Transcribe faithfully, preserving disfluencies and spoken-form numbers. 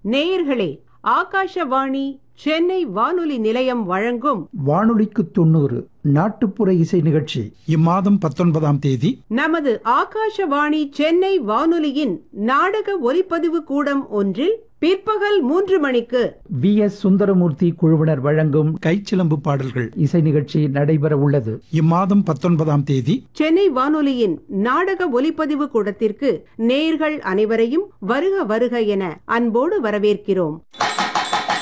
நேயர்களே, ஆகாஷவாணி சென்னை வானொலி நிலையம் வழங்கும் வானொலிக்கு தொண்ணூறு நாட்டுப்புற இசை நிகழ்ச்சி இம்மாதம் பத்தொன்பதாம் தேதி நமது ஆகாஷவாணி சென்னை வானொலியின் நாடக ஒலிப்பதிவு கூடம் ஒன்றில் பிற்பகல் மூன்று மணிக்கு வி எஸ் சுந்தரமூர்த்தி குழுவினர் வழங்கும் கைச்சிலம்பு பாடல்கள் இசை நிகழ்ச்சி நடைபெற உள்ளது. இம்மாதம் பத்தொன்பதாம் தேதி சென்னை வானொலியின் நாடக ஒலிப்பதிவு கூடத்திற்கு நேயர்கள் அனைவரையும் வருக வருக என அன்போடு வரவேற்கிறோம்.